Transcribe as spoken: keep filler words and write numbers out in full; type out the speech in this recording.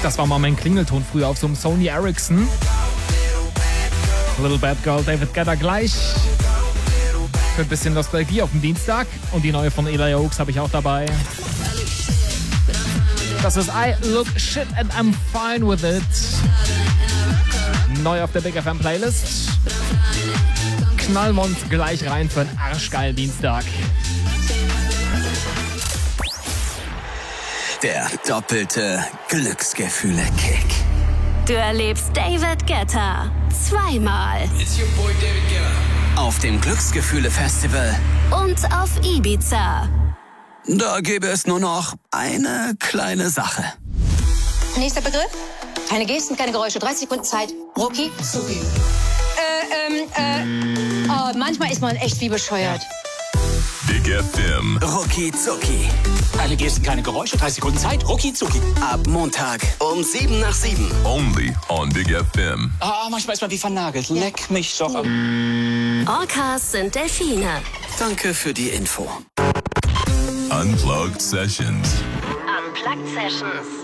Das war mal mein Klingelton früher auf so einem Sony Ericsson. Little Bad Girl, David Guetta gleich. Für ein bisschen Nostalgie auf dem Dienstag. Und die neue von Eli Oaks habe ich auch dabei. Das ist I Look Shit and I'm Fine With It. Neu auf der Big F M Playlist. Knallen wir uns gleich rein für einen arschgeilen Dienstag. Der doppelte Glücksgefühle-Kick. Du erlebst David Guetta zweimal. It's your boy David Guetta. Auf dem Glücksgefühle-Festival. Und auf Ibiza. Da gäbe es nur noch eine kleine Sache. Nächster Begriff. Keine Gesten, keine Geräusche. dreißig Sekunden Zeit. Rucki zucki. Äh, ähm, äh. Oh, manchmal ist man echt wie bescheuert. Big F M. Rucki zucki. Keine Gesten, keine Geräusche, dreißig Sekunden Zeit, rucki zucki. Ab Montag um sieben nach sieben. Only on Big F M. Ah, manchmal ist man wie vernagelt. Leck mich doch am... Orcas sind Delfine. Danke für die Info. Unplugged Sessions. Unplugged Sessions.